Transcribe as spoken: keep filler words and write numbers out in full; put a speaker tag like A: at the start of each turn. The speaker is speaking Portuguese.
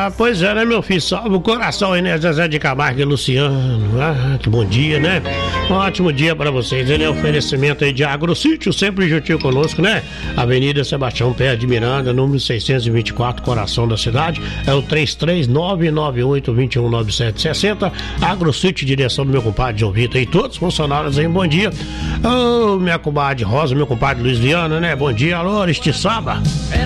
A: Ah, pois é, né, meu filho? Salve o coração aí, né? Zezé de Camargo e Luciano. Ah, que bom dia, né? Um ótimo dia pra vocês, né? Oferecimento aí de Agrosítio, sempre juntinho conosco, né? Avenida Sebastião Pé de Miranda, número seiscentos e vinte e quatro, coração da cidade. É o três três nove nove oito dois um nove sete seis zero. Agrosítio, direção do meu compadre João Vitor e todos os funcionários aí, bom dia. Ô, oh, minha comadre Rosa, meu compadre Luiz Viana, né? Bom dia, alô, Aristiçaba.